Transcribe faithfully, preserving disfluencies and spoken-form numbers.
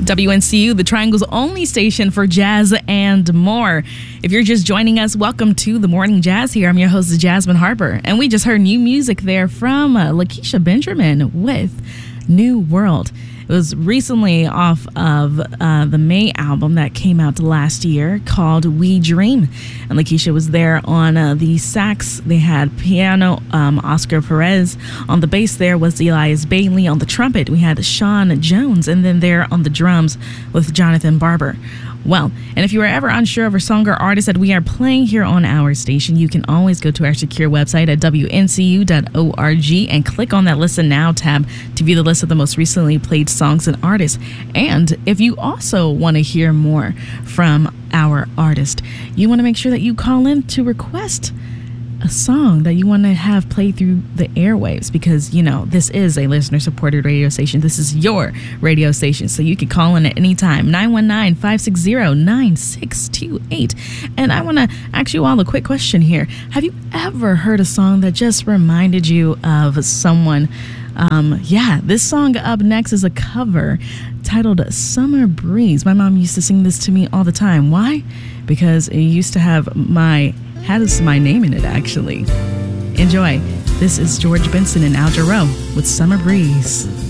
W N C U, the Triangle's only station for jazz and more. If you're just joining us, welcome to the Morning Jazz here. I'm your host, Jasmine Harper, and we just heard new music there from uh, Lakeisha Benjamin with New World. It was recently off of uh, the May album that came out last year called We Dream. And Lakeisha was there on uh, the sax. They had piano, um, Oscar Perez. On the bass there was Elias Bailey. On the trumpet, we had Sean Jones. And then there on the drums with Jonathan Barber. Well, and if you are ever unsure of a song or artist that we are playing here on our station, you can always go to our secure website at W N C U dot org and click on that Listen Now tab to view the list of the most recently played songs and artists. And if you also want to hear more from our artist, you want to make sure that you call in to request a song that you want to have played through the airwaves, because, you know, this is a listener-supported radio station. This is your radio station, so you can call in at any time, nine one nine, five six zero, nine six two eight. And I want to ask you all a quick question here. Have you ever heard a song that just reminded you of someone? Um, yeah, this song up next is a cover titled Summer Breeze. My mom used to sing this to me all the time. Why? Because it used to have my has my name in it, actually. Enjoy. This is George Benson and Al Jarreau with Summer Breeze.